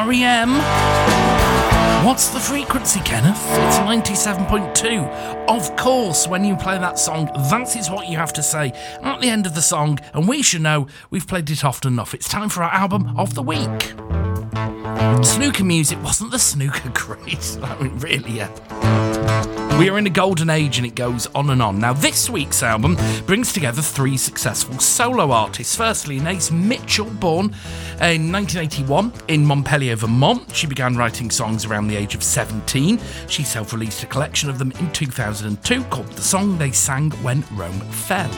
R.E.M. What's the frequency, Kenneth? It's 97.2. Of course, when you play that song, that is what you have to say at the end of the song, and we should know we've played it often enough. It's time for our album of the week. Snooker music wasn't the snooker craze. I mean, really, yeah. We are in a golden age and it goes on and on. Now, this week's album brings together three successful solo artists. Firstly, Inace Mitchell, born in 1981 in Montpellier, Vermont. She began writing songs around the age of 17. She self-released a collection of them in 2002 called The Song They Sang When Rome Fell.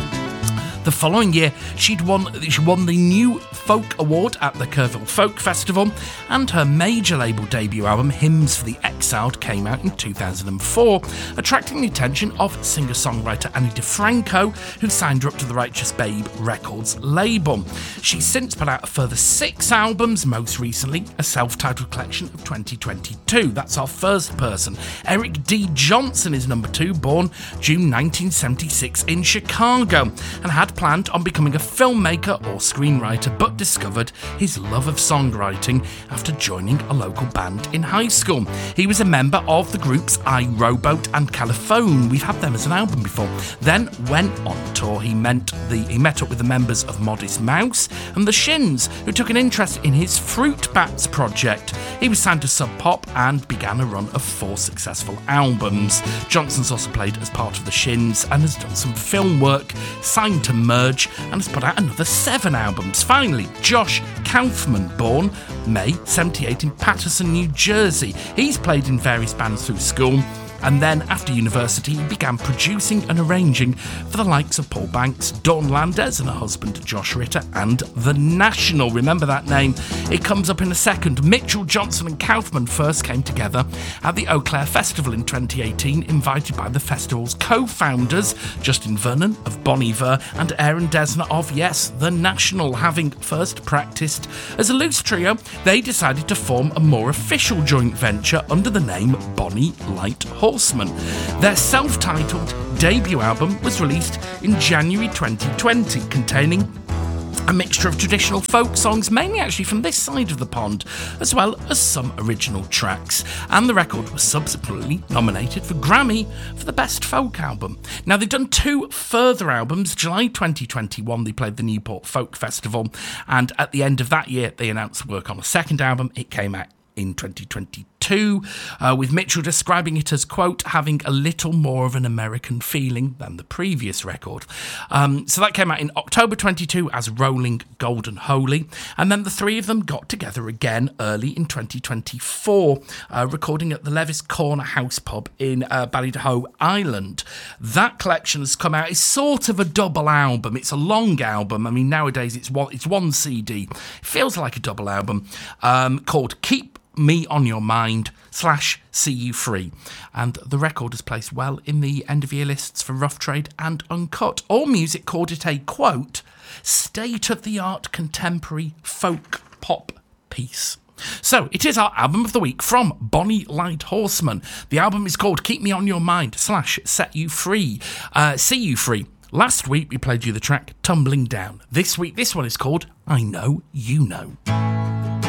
The following year, she won the New Folk Award at the Kerrville Folk Festival, and her major label debut album, Hymns for the Exiled, came out in 2004, attracting the attention of singer-songwriter Ani DiFranco, who signed her up to the Righteous Babe Records label. She's since put out a further 6 albums, most recently a self-titled collection of 2022. That's our first person. Eric D. Johnson is number 2, born June 1976 in Chicago, and had planned on becoming a filmmaker or screenwriter, but discovered his love of songwriting after joining a local band in high school. He was a member of the groups I, Rowboat and Caliphone. We've had them as an album before. Then went on tour. He met up with the members of Modest Mouse and the Shins, who took an interest in his Fruit Bats project. He was signed to Sub Pop and began a run of 4 successful albums. Johnson's also played as part of the Shins and has done some film work, signed to Merge, and has put out another 7 albums. Finally, Josh Kaufman, born May 78 in Paterson, New Jersey. He's played in various bands through school, and then after university he began producing and arranging for the likes of Paul Banks, Dawn Landers and her husband Josh Ritter, and The National. Remember that name? It comes up in a second. Mitchell, Johnson and Kaufman first came together at the Eau Claire Festival in 2018, invited by the festival's co-founders Justin Vernon of Bon Iver and Aaron Dessner of, yes, The National. Having first practiced as a loose trio, they decided to form a more official joint venture under the name Bonnie Light Horseman. Their self-titled debut album was released in January 2020, containing a mixture of traditional folk songs, mainly actually from this side of the pond, as well as some original tracks. And the record was subsequently nominated for Grammy for the Best Folk Album. Now, they've done 2 further albums. July 2021, they played the Newport Folk Festival, and at the end of that year, they announced work on a second album. It came out in 2022, with Mitchell describing it as, quote, having a little more of an American feeling than the previous record. So that came out in October 22 as Rolling Golden Holy, and then the 3 of them got together again early in 2024, recording at the Levis Corner House Pub in Ballydehoe Island. That collection has come out. It's sort of a double album. It's a long album. I mean, nowadays it's one CD. It feels like a double album, called Keep Me On Your Mind /See You Free, and the record is placed well in the end of year lists for Rough Trade and Uncut. AllMusic called it a, quote, state-of-the-art contemporary folk pop piece. So it is our album of the week from Bonnie Light Horseman. The album is called Keep Me On Your Mind /Set You Free, See You Free. Last week we played you the track Tumbling Down. This week this one is called I Know You Know.